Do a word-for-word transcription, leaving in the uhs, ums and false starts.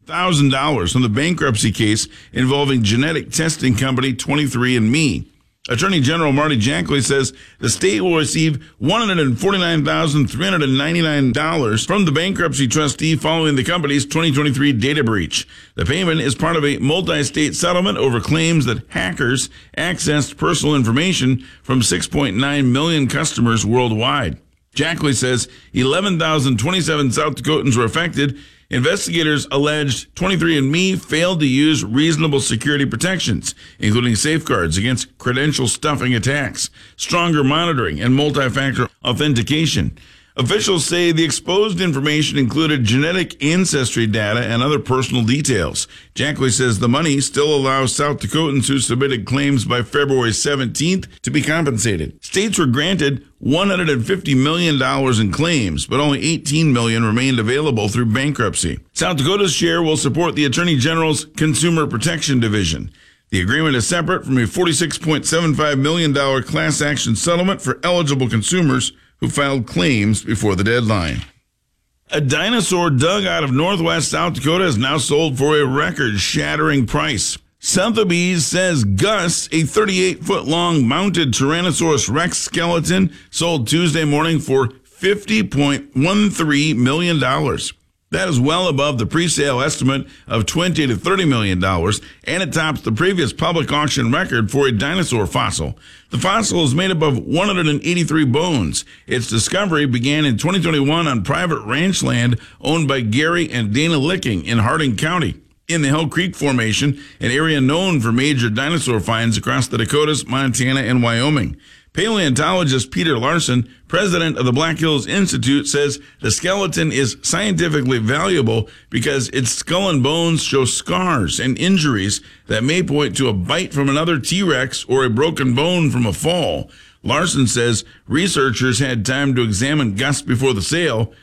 thousand dollars from the bankruptcy case involving genetic testing company twenty-three and me. Attorney General Marty Jackley says the state will receive one hundred forty-nine thousand three hundred ninety-nine dollars from the bankruptcy trustee following the company's twenty twenty-three data breach. The payment is part of a multi-state settlement over claims that hackers accessed personal information from six point nine million customers worldwide. Jackley says eleven thousand twenty-seven South Dakotans were affected. Investigators alleged twenty-three and me failed to use reasonable security protections, including safeguards against credential stuffing attacks, stronger monitoring, and multi-factor authentication. Officials say the exposed information included genetic ancestry data and other personal details. Jackley says the money still allows South Dakotans who submitted claims by February seventeenth to be compensated. States were granted one hundred fifty million dollars in claims, but only eighteen million dollars remained available through bankruptcy. South Dakota's share will support the Attorney General's Consumer Protection Division. The agreement is separate from a forty-six point seven five million dollars class action settlement for eligible consumers who filed claims before the deadline. A dinosaur dug out of northwest South Dakota is now sold for a record-shattering price. Sotheby's says Gus, a thirty-eight foot long mounted Tyrannosaurus Rex skeleton, sold Tuesday morning for fifty point one three million dollars. That is well above the pre-sale estimate of twenty to thirty million dollars, and it tops the previous public auction record for a dinosaur fossil. The fossil is made up of one hundred eighty-three bones. Its discovery began in twenty twenty-one on private ranch land owned by Gary and Dana Licking in Harding County, in the Hell Creek Formation, an area known for major dinosaur finds across the Dakotas, Montana, and Wyoming. Paleontologist Peter Larson, president of the Black Hills Institute, says the skeleton is scientifically valuable because its skull and bones show scars and injuries that may point to a bite from another T-Rex or a broken bone from a fall. Larson says researchers had time to examine Gus before the sale.